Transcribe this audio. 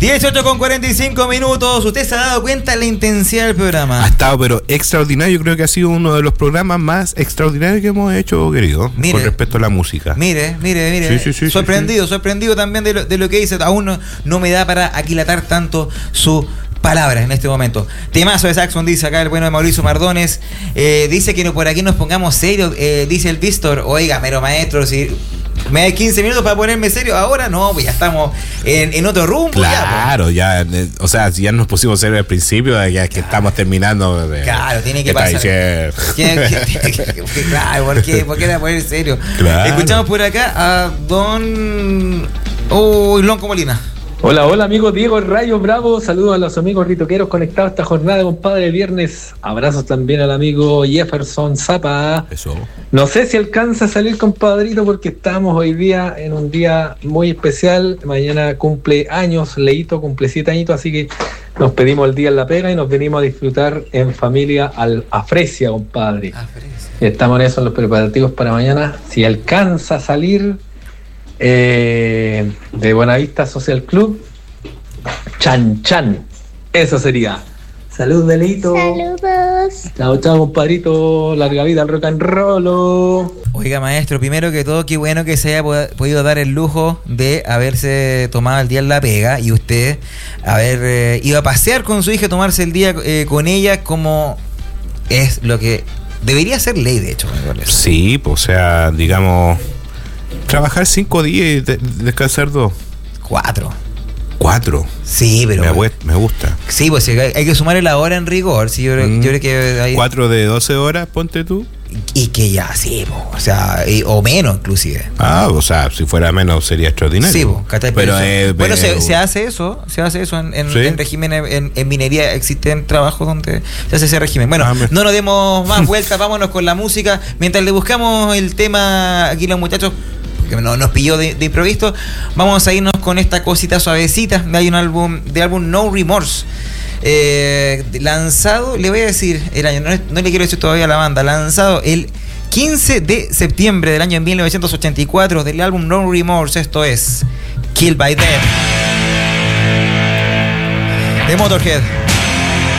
18:45. Usted se ha dado cuenta de la intensidad del programa. Ha estado, pero extraordinario. Yo creo que ha sido uno de los programas más extraordinarios que hemos hecho, querido, mire, con respecto a la música. Mire. Sí, Sorprendido también de lo que dice. Aún no me da para aquilatar tanto su palabras en este momento. Temazo de Saxon, dice acá el bueno de Mauricio Mardones. Dice que por aquí nos pongamos serios. Dice el Víctor, oiga, mero maestro, si me da 15 minutos para ponerme serio, ahora no, pues ya estamos en otro rumbo. Claro, ya, o sea, si ya nos pusimos serios al principio, ya que estamos terminando. Claro, tiene que pasar. Claro, ¿por qué era poner serio? Claro. Escuchamos por acá a don Lonco Molina. Hola amigos, Diego Rayo Bravo, saludos a los amigos ritoqueros conectados esta jornada, compadre, viernes. Abrazos también al amigo Jefferson Zapa. Eso. No sé si alcanza a salir, compadrito, porque estamos hoy día en un día muy especial. Mañana cumple años, Leito cumple 7 añitos, así que nos pedimos el día en la pega y nos venimos a disfrutar en familia a Fresia, compadre. Estamos en eso, en los preparativos para mañana. Si alcanza a salir de Buenavista Social Club, Chan, eso sería. Salud, Delito. Saludos. Chao, compadrito. Larga vida al rock and roll. Oiga, maestro, primero que todo, qué bueno que se haya podido dar el lujo de haberse tomado el día en la pega y usted haber ido a pasear con su hija, tomarse el día con ella, como es lo que debería ser ley, de hecho. Sí, pues, o sea, digamos, trabajar 5 días y descansar 2. 4. Sí, pero me gusta. Sí, pues hay que sumarle la hora en rigor. Sí, yo creo que hay 4 de 12 horas, ponte tú. Y que ya, sí, o sea, o menos inclusive. O sea, si fuera menos sería extraordinario. Sí, pero bueno, se hace eso en ¿sí? régimen, en minería existen trabajos donde se hace ese régimen. Bueno, no nos demos más vueltas, vámonos con la música. Mientras le buscamos el tema aquí los muchachos, que nos pilló de improviso, vamos a irnos con esta cosita suavecita. Hay un álbum No Remorse, lanzado, le voy a decir el año, no le quiero decir todavía a la banda, lanzado el 15 de septiembre del año 1984, del álbum No Remorse. Esto es Killed by Death de Motorhead.